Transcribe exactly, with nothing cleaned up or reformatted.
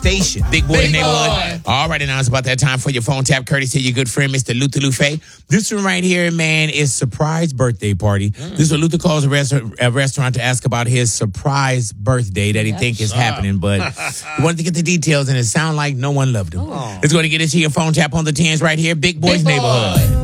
station. Big Boy Big Neighborhood. Boy. All right, and now it's about that time for your phone tap, courtesy of your good friend, Mister Luther Lufe. This one right here, man, is surprise birthday party. Mm. This is what Luther calls a, rest- a restaurant to ask about his surprise birthday that he yes. thinks is happening, but he wanted to get the details, and it sounded like no one loved him. Oh. Let's go to get into your phone tap on the tens right here. Big Boy's Big Boy. Neighborhood.